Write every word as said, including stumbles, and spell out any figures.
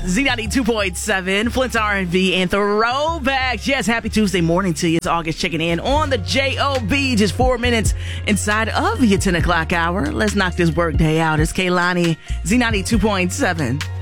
Z ninety-two point seven, Flint's R and B and Throwbacks. Yes, happy Tuesday morning to you. It's August checking in on the J O B. Just four minutes inside of your ten o'clock hour. Let's knock this work day out. It's Kaylani, Z ninety-two point seven.